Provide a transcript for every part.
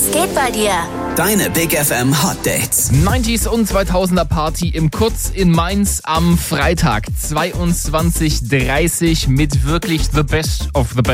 Was geht bei dir? Deine Big FM Hot Dates. 90s und 2000er Party im Kurz in Mainz am Freitag 22:30 mit wirklich the best of the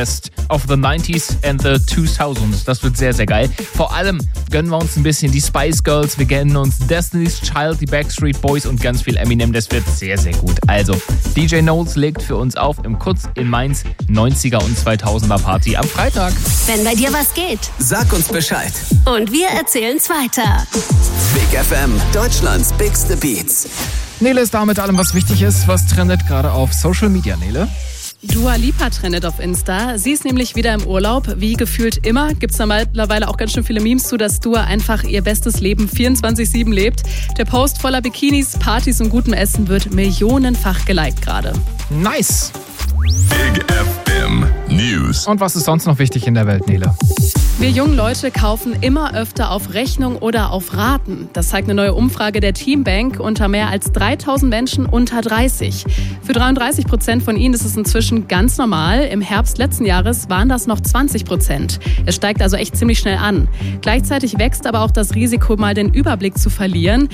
90s and the 2000s. Das wird sehr, sehr geil. Vor allem gönnen wir uns ein bisschen die Spice Girls, wir gönnen uns Destiny's Child, die Backstreet Boys und ganz viel Eminem. Das wird sehr, sehr gut. Also, DJ Knowles legt für uns auf im Kurz in Mainz 90er und 2000er Party am Freitag. Wenn bei dir was geht. Sag uns Bescheid. Und wir erzählen's weiter. Big FM, Deutschlands bigste Beats. Nele ist da mit allem, was wichtig ist. Was trendet gerade auf Social Media, Nele? Dua Lipa trendet auf Insta. Sie ist nämlich wieder im Urlaub. Wie gefühlt immer gibt es da mittlerweile auch ganz schön viele Memes zu, dass Dua einfach ihr bestes Leben 24/7 lebt. Der Post voller Bikinis, Partys und gutem Essen wird millionenfach geliked gerade. Nice! Big FM News. Und was ist sonst noch wichtig in der Welt, Nele? Wir jungen Leute kaufen immer öfter auf Rechnung oder auf Raten. Das zeigt eine neue Umfrage der Teambank unter mehr als 3000 Menschen unter 30. Für 33% von ihnen ist es inzwischen ganz normal. Im Herbst letzten Jahres waren das noch 20%. Es steigt also echt ziemlich schnell an. Gleichzeitig wächst aber auch das Risiko, mal den Überblick zu verlieren.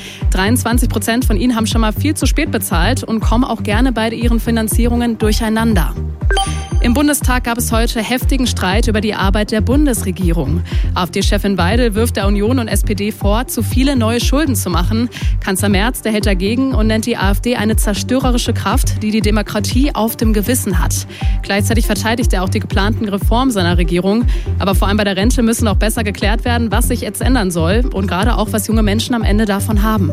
23% von ihnen haben schon mal viel zu spät bezahlt und kommen auch gerne bei ihren Finanzierungen durcheinander. Im Bundestag gab es heute heftigen Streit über die Arbeit der Bundesregierung. AfD-Chefin Weidel wirft der Union und SPD vor, zu viele neue Schulden zu machen. Kanzler Merz, der hält dagegen und nennt die AfD eine zerstörerische Kraft, die die Demokratie auf dem Gewissen hat. Gleichzeitig verteidigt er auch die geplanten Reformen seiner Regierung. Aber vor allem bei der Rente müssen auch besser geklärt werden, was sich jetzt ändern soll und gerade auch, was junge Menschen am Ende davon haben.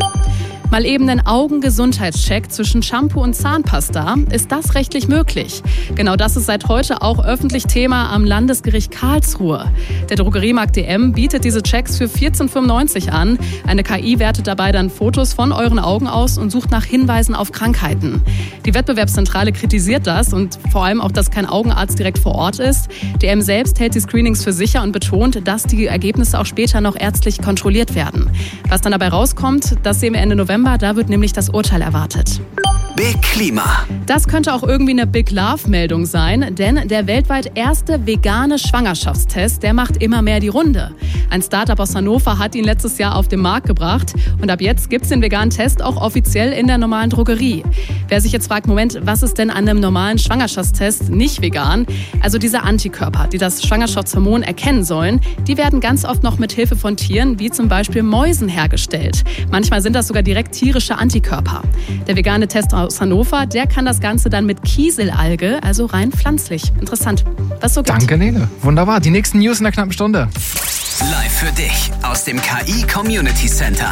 Mal eben einen Augengesundheitscheck zwischen Shampoo und Zahnpasta. Ist das rechtlich möglich? Genau das ist seit heute auch öffentlich Thema am Landesgericht Karlsruhe. Der Drogeriemarkt DM bietet diese Checks für 14,95 an. Eine KI wertet dabei dann Fotos von euren Augen aus und sucht nach Hinweisen auf Krankheiten. Die Wettbewerbszentrale kritisiert das und vor allem auch, dass kein Augenarzt direkt vor Ort ist. DM selbst hält die Screenings für sicher und betont, dass die Ergebnisse auch später noch ärztlich kontrolliert werden. Was dann dabei rauskommt, das sehen wir Ende November. Da wird nämlich das Urteil erwartet. Big Klima. Das könnte auch irgendwie eine Big Love-Meldung sein, denn der weltweit erste vegane Schwangerschaftstest, der macht immer mehr die Runde. Ein Startup aus Hannover hat ihn letztes Jahr auf den Markt gebracht und ab jetzt gibt es den veganen Test auch offiziell in der normalen Drogerie. Wer sich jetzt fragt, Moment, was ist denn an einem normalen Schwangerschaftstest nicht vegan? Also diese Antikörper, die das Schwangerschaftshormon erkennen sollen, die werden ganz oft noch mit Hilfe von Tieren, wie zum Beispiel Mäusen, hergestellt. Manchmal sind das sogar direkt tierische Antikörper. Der vegane Test aus Hannover, der kann das Ganze dann mit Kieselalge, also rein pflanzlich. Interessant, was so gibt. Danke, Nele. Wunderbar. Die nächsten News in der knappen Stunde. Live für dich aus dem KI Community Center.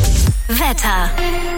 Wetter.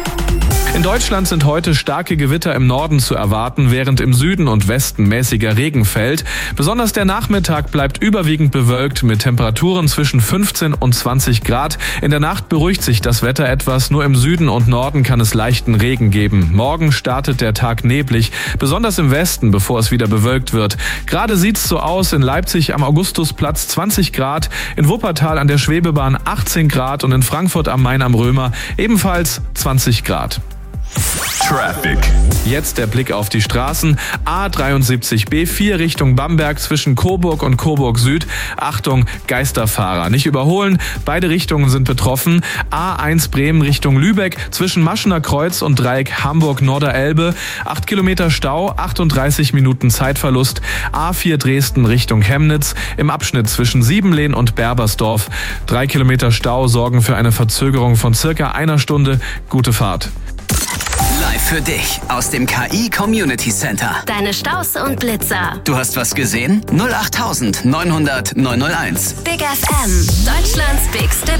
In Deutschland sind heute starke Gewitter im Norden zu erwarten, während im Süden und Westen mäßiger Regen fällt. Besonders der Nachmittag bleibt überwiegend bewölkt mit Temperaturen zwischen 15 und 20 Grad. In der Nacht beruhigt sich das Wetter etwas, nur im Süden und Norden kann es leichten Regen geben. Morgen startet der Tag neblig, besonders im Westen, bevor es wieder bewölkt wird. Gerade sieht's so aus, in Leipzig am Augustusplatz 20 Grad, in Wuppertal an der Schwebebahn 18 Grad und in Frankfurt am Main am Römer ebenfalls 20 Grad. Traffic. Jetzt der Blick auf die Straßen. A73B4 Richtung Bamberg zwischen Coburg und Coburg Süd. Achtung, Geisterfahrer. Nicht überholen, beide Richtungen sind betroffen. A1 Bremen Richtung Lübeck zwischen Maschener Kreuz und Dreieck Hamburg-Norderelbe. 8 Kilometer Stau, 38 Minuten Zeitverlust. A4 Dresden Richtung Chemnitz im Abschnitt zwischen Siebenlehn und Berbersdorf. 3 Kilometer Stau sorgen für eine Verzögerung von circa einer Stunde. Gute Fahrt. Live für dich aus dem KI Community Center. Deine Staus und Blitzer. Du hast was gesehen? 08900 901. Big FM. Deutschlands bigste